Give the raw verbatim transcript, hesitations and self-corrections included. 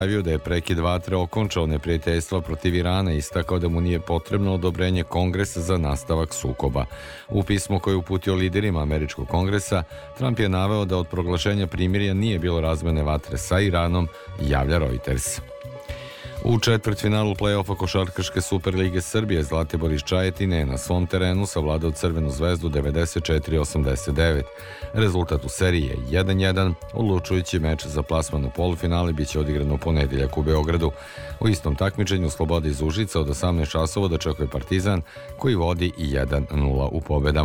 izjavio da je prekid vatre okončao neprijateljstva protiv Irana i istakao da mu nije potrebno odobrenje Kongresa za nastavak sukoba. U pismu koje je uputio liderima Američkog kongresa, Trump je naveo da od proglašenja primirja nije bilo razmene vatre sa Iranom, javlja Reuters. U četvrtfinalu play-offa košarkaške Superlige Srbije Zlatibor iz Čajetine je na svom terenu savladao Crvenu zvezdu devedeset četiri osamdeset devet. Rezultat u seriji je jedan jedan, odlučujući meč za plasman u polufinale biće odigran u ponedeljak u Beogradu. U istom takmičenju Sloboda iz Užica od osamnaest časova dočekuje Partizan koji vodi jedan nula u pobedama.